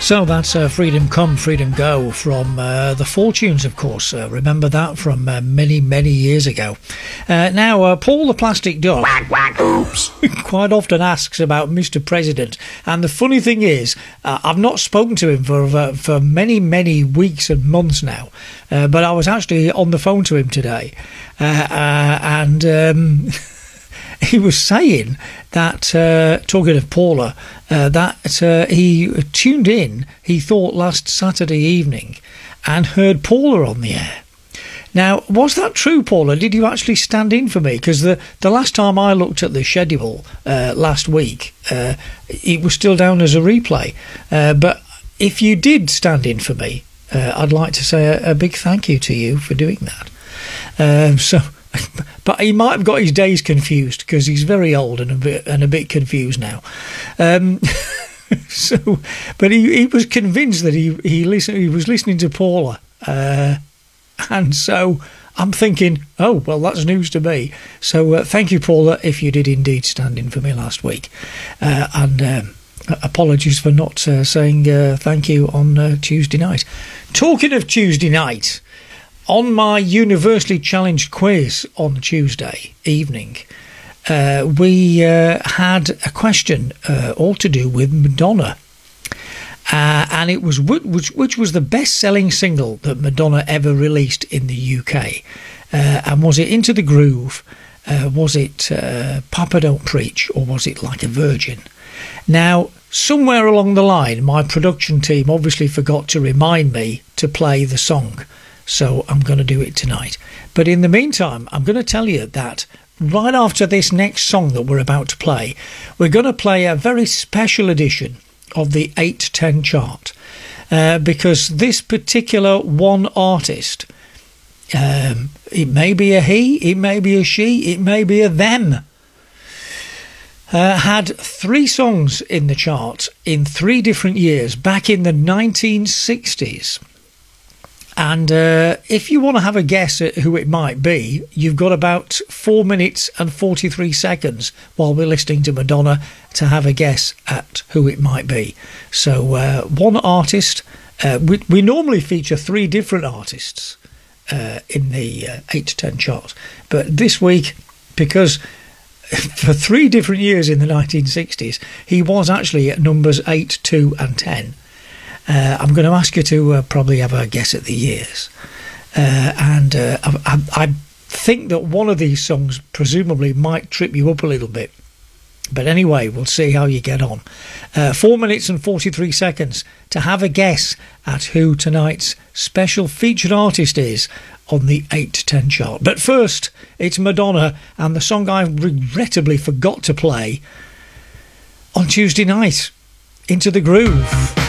So that's Freedom Come, Freedom Go from the Fortunes, of course. Remember that from many, many years ago. Now, Paul the Plastic Dog quite often asks about Mr. President. And the funny thing is, I've not spoken to him for many, many weeks and months now. But I was actually on the phone to him today. And he was saying that, talking of Paula, that he tuned in, he thought, last Saturday evening and heard Paula on the air. Now, was that true, Paula? Did you actually stand in for me? Because the last time I looked at the schedule last week, it was still down as a replay. But if you did stand in for me, I'd like to say a big thank you to you for doing that. But he might have got his days confused because he's very old and a bit confused now. But he was convinced that he was listening to Paula, and so I'm thinking, oh well, that's news to me. So thank you, Paula, if you did indeed stand in for me last week, and apologies for not saying thank you on Tuesday night. Talking of Tuesday night. On my Universally Challenged quiz on Tuesday evening, we had a question all to do with Madonna. And it was which was the best-selling single that Madonna ever released in the UK. And was it Into the Groove? Was it Papa Don't Preach? Or was it Like a Virgin? Now, somewhere along the line, my production team obviously forgot to remind me to play the song. So I'm going to do it tonight. But in the meantime, I'm going to tell you that right after this next song that we're about to play, we're going to play a very special edition of the 810 chart. Because this particular one artist, it may be a he, it may be a she, it may be a them, had 3 songs in the chart in 3 different years, back in the 1960s. And if you want to have a guess at who it might be, you've got about 4 minutes and 43 seconds while we're listening to Madonna to have a guess at who it might be. So one artist, we normally feature 3 different artists in the 8 to 10 chart. But this week, because for 3 different years in the 1960s, he was actually at numbers 8, 2 and 10. I'm going to ask you to probably have a guess at the years. I think that one of these songs presumably might trip you up a little bit. But anyway, we'll see how you get on. 4 minutes and 43 seconds to have a guess at who tonight's special featured artist is on the 8 to 10 chart. But first, it's Madonna and the song I regrettably forgot to play on Tuesday night, Into the Groove.